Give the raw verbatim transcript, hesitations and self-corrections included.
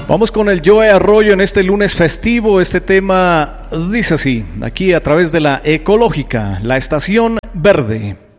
Vamos con el Joe Arroyo en este lunes festivo. Este tema dice así, aquí a través de la Ecológica, la estación verde.